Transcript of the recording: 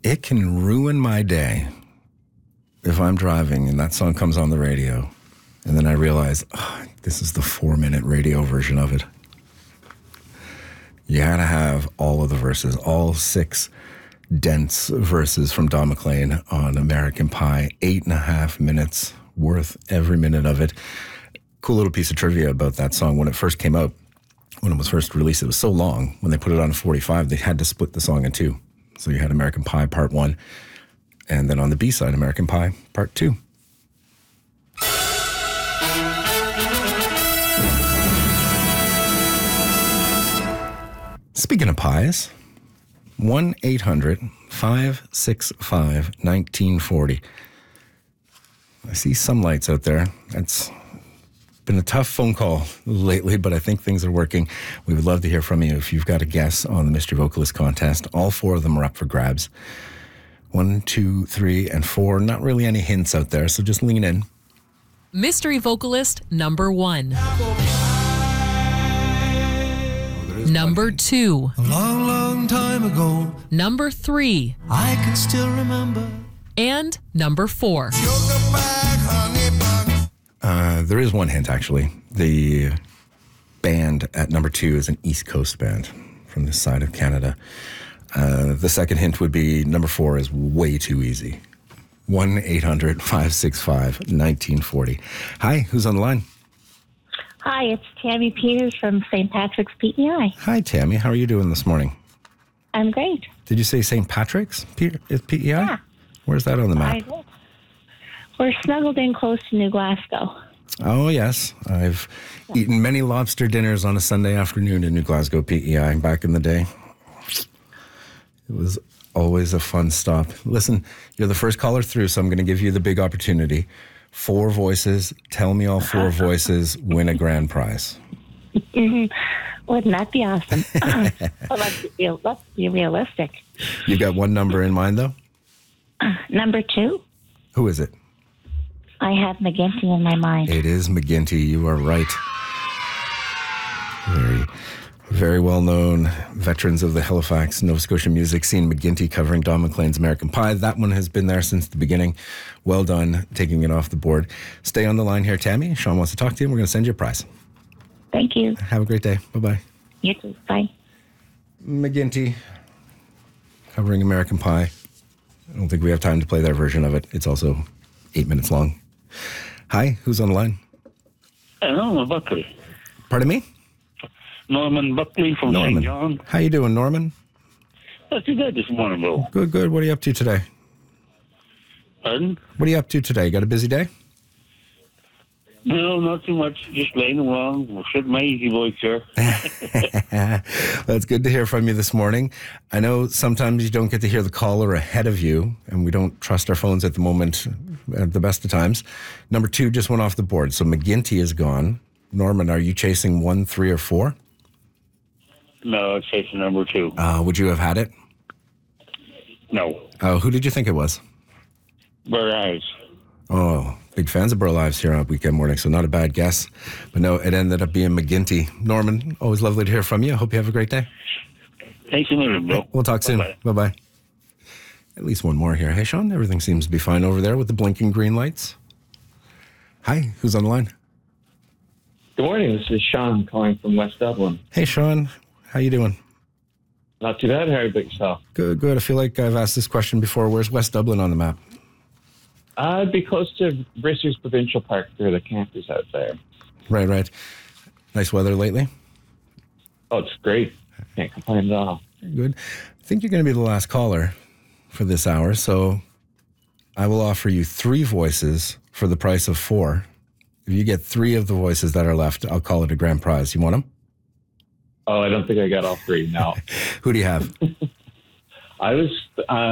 It can ruin my day if I'm driving and that song comes on the radio and then I realize, this is the 4-minute radio version of it. You gotta have all of the verses, all 6 dense verses from Don McLean on American Pie. 8.5 minutes worth every minute of it. Cool little piece of trivia about that song. When it first came out, when it was first released, it was so long. When they put it on a 45, they had to split the song in 2. So you had American Pie Part 1, and then on the B-side, American Pie Part 2. Speaking of pies, 1-800-565-1940. I see some lights out there. It's been a tough phone call lately, but I think things are working. We would love to hear from you if you've got a guess on the Mystery Vocalist contest. All 4 of them are up for grabs. 1, 2, 3, and 4. Not really any hints out there, so just lean in. Mystery Vocalist number 1. Number 2. A long, long time ago. Number 3. I can still remember. And number 4. There is one hint, actually. The band at number 2 is an East Coast band from this side of Canada. The second hint would be number 4 is way too easy. 1-800-565-1940. Hi, who's on the line? Hi, it's Tammy Peters from St. Patrick's PEI. Hi, Tammy. How are you doing this morning? I'm great. Did you say St. Patrick's PEI? Yeah. Where's that on the map? We're snuggled in close to New Glasgow. Oh, yes. I've eaten many lobster dinners on a Sunday afternoon in New Glasgow PEI back in the day. It was always a fun stop. Listen, you're the first caller through, so I'm going to give you the big opportunity. 4 voices, tell me all 4 voices, win a grand prize. Wouldn't that be awesome? Well, let's be realistic. You've got one number in mind, though? Number 2. Who is it? I have McGinty in my mind. It is McGinty. You are right. Very, very well-known veterans of the Halifax, Nova Scotia music scene. McGinty covering Don McLean's American Pie. That one has been there since the beginning. Well done, taking it off the board. Stay on the line here, Tammy. Sean wants to talk to you, and we're going to send you a prize. Thank you. Have a great day. Bye-bye. You too. Bye. McGinty covering American Pie. I don't think we have time to play their version of it. It's also 8 minutes long. Hi, who's on the line? Norman Buckley. Pardon me? Norman Buckley from St. John. How you doing, Norman? Not too good this morning, bro. Good, good. What are you up to today? Pardon? What are you up to today? You got a busy day? No, not too much. Just laying along. Shit, my easy voice here. That's good to hear from you this morning. I know sometimes you don't get to hear the caller ahead of you, and we don't trust our phones at the moment at the best of times. Number 2 just went off the board, so McGinty is gone. Norman, are you chasing 1, 3, or 4? No, it's chasing number 2. Would you have had it? No. Who did you think it was? Bird Eyes. Oh, big fans of Burl Ives here on Weekend Morning, so not a bad guess. But no, it ended up being McGinty. Norman, always lovely to hear from you. Hope you have a great day. Thanks a million, bro. We'll talk soon. Bye-bye. Bye-bye. At least one more here. Hey, Sean, everything seems to be fine over there with the blinking green lights. Hi, who's on the line? Good morning. This is Sean calling from West Dublin. Hey, Sean. How you doing? Not too bad. How about yourself? Good, good. I feel like I've asked this question before. Where's West Dublin on the map? I'd be close to Bristers Provincial Park. There are the campers out there. Right, right. Nice weather lately? Oh, it's great. Can't complain at all. Good. I think you're going to be the last caller for this hour, so I will offer you 3 voices for the price of 4. If you get 3 of the voices that are left, I'll call it a grand prize. You want them? Oh, I don't think I got all 3. No. Who do you have? I was